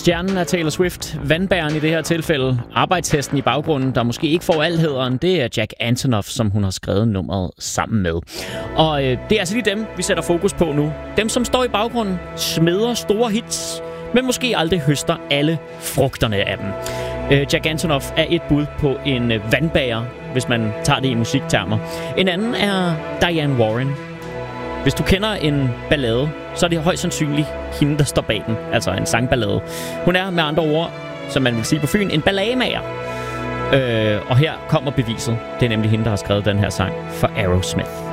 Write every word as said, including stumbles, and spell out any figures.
Stjernen er Taylor Swift. Vandbæren i det her tilfælde. Arbejdshesten i baggrunden, der måske ikke får al hæderen, det er Jack Antonoff, som hun har skrevet nummeret sammen med. Og øh, det er altså lige dem, vi sætter fokus på nu. Dem, som står i baggrunden, smeder store hits, men måske aldrig høster alle frugterne af dem. Øh, Jack Antonoff er et bud på en øh, vandbærer, hvis man tager det i musiktermer. En anden er Diane Warren. Hvis du kender en ballade, så er det højst sandsynligt hende, der står bag den. Altså en sangballade. Hun er med andre ord, som man vil sige på Fyn, en ballademager. Øh, og her kommer beviset. Det er nemlig hende, der har skrevet den her sang for Aerosmith.